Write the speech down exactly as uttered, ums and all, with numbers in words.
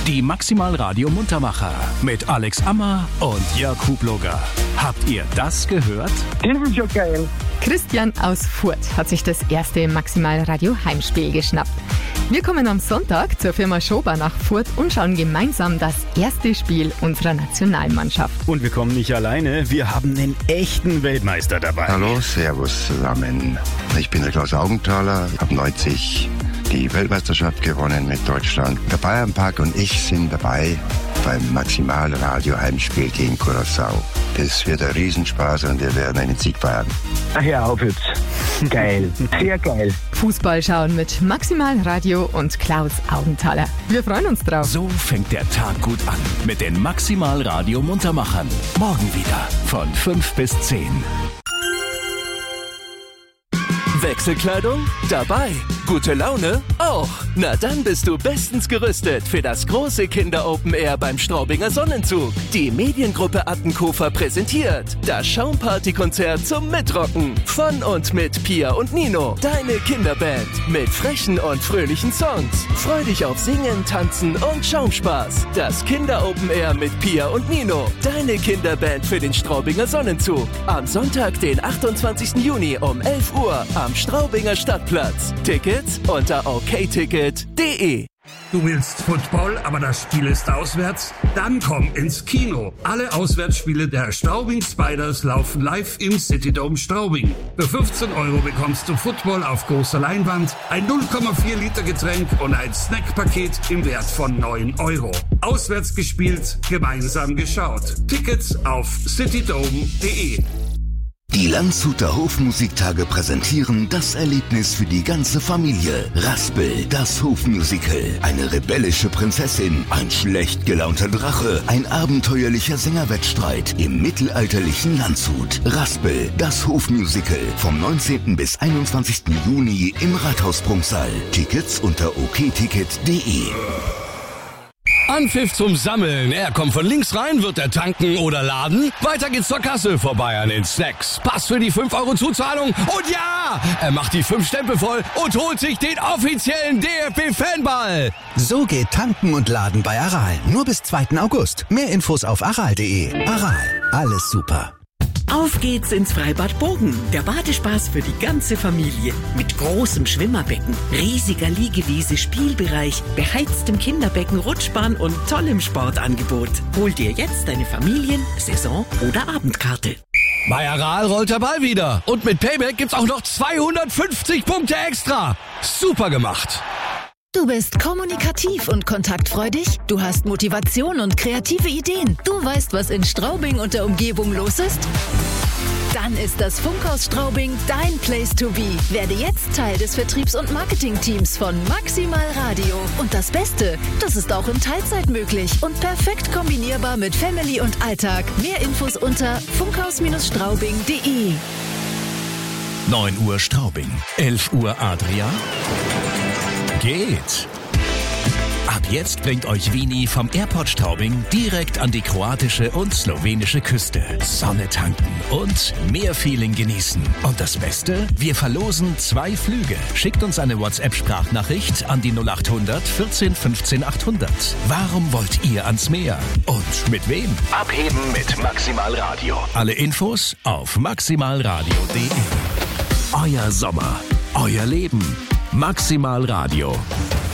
Die Maximal Radio Muntermacher mit Alex Ammer und Jörg Hubloger. Habt ihr das gehört? Das ist ja geil. Christian aus Furth hat sich das erste Maximal Radio Heimspiel geschnappt. Wir kommen am Sonntag zur Firma Schober nach Furth und schauen gemeinsam das erste Spiel unserer Nationalmannschaft. Und wir kommen nicht alleine, wir haben einen echten Weltmeister dabei. Hallo, servus zusammen. Ich bin der Klaus Augenthaler, habe neunzig die Weltmeisterschaft gewonnen mit Deutschland. Der Bayernpark und ich sind dabei beim Maximal Radio Heimspiel gegen Curaçao. Das wird ein Riesenspaß und wir werden einen Sieg feiern. Ach, hör auf jetzt. Geil. Sehr geil. Fußball schauen mit Maximal Radio und Klaus Augenthaler. Wir freuen uns drauf. So fängt der Tag gut an mit den Maximal Radio Muntermachern. Morgen wieder von fünf bis zehn. Wechselkleidung? Dabei. Gute Laune? Auch. Na dann bist du bestens gerüstet für das große Kinder-Open Air beim Straubinger Sonnenzug. Die Mediengruppe Attenkofer präsentiert das Schaumparty-Konzert zum Mitrocken. Von und mit Pia und Nino, deine Kinderband. Mit frechen und fröhlichen Songs. Freu dich auf Singen, Tanzen und Schaumspaß. Das Kinder-Open Air mit Pia und Nino, deine Kinderband für den Straubinger Sonnenzug. Am Sonntag, den achtundzwanzigsten Juni um elf Uhr am Straubinger Stadtplatz. Tickets unter o k ticket punkt d e. Du willst Football, aber das Spiel ist auswärts? Dann komm ins Kino. Alle Auswärtsspiele der Straubing Spiders laufen live im Citydome Straubing. Für fünfzehn Euro bekommst du Football auf großer Leinwand, ein null Komma vier Liter Getränk und ein Snackpaket im Wert von neun Euro. Auswärts gespielt, gemeinsam geschaut. Tickets auf citydome punkt d e. Die Landshuter Hofmusiktage präsentieren das Erlebnis für die ganze Familie. Raspel, das Hofmusical. Eine rebellische Prinzessin, ein schlecht gelaunter Drache, ein abenteuerlicher Sängerwettstreit im mittelalterlichen Landshut. Raspel, das Hofmusical. Vom neunzehnten bis einundzwanzigsten Juni im Rathausprunksaal. Tickets unter o k ticket punkt d e. Anpfiff zum Sammeln. Er kommt von links rein, wird er tanken oder laden. Weiter geht's zur Kasse, vorbei an den Snacks. Pass für die fünf Euro Zuzahlung. Und ja, er macht die fünf Stempel voll und holt sich den offiziellen D F B-Fanball. So geht Tanken und Laden bei Aral. Nur bis zweiten August. Mehr Infos auf aral punkt d e. Aral, alles super. Auf geht's ins Freibad Bogen. Der Badespaß für die ganze Familie. Mit großem Schwimmerbecken, riesiger Liegewiese, Spielbereich, beheiztem Kinderbecken, Rutschbahn und tollem Sportangebot. Hol dir jetzt deine Familien-, Saison- oder Abendkarte. Bei Aral rollt der Ball wieder. Und mit Payback gibt's auch noch zweihundertfünfzig Punkte extra. Super gemacht. Du bist kommunikativ und kontaktfreudig, du hast Motivation und kreative Ideen, du weißt, was in Straubing und der Umgebung los ist? Dann ist das Funkhaus Straubing dein Place to be. Werde jetzt Teil des Vertriebs- und Marketingteams von Maximal Radio. Und das Beste, das ist auch in Teilzeit möglich und perfekt kombinierbar mit Family und Alltag. Mehr Infos unter funkhaus Straubing punkt d e. neun Uhr Straubing, elf Uhr Adria. Geht! Ab jetzt bringt euch Vini vom Airport Straubing direkt an die kroatische und slowenische Küste. Sonne tanken und mehr Feeling genießen. Und das Beste? Wir verlosen zwei Flüge. Schickt uns eine WhatsApp-Sprachnachricht an die null acht hundert vierzehn fünfzehn achthundert. Warum wollt ihr ans Meer? Und mit wem? Abheben mit Maximal Radio. Alle Infos auf maximalradio punkt d e. Euer Sommer, euer Leben. Maximal Radio.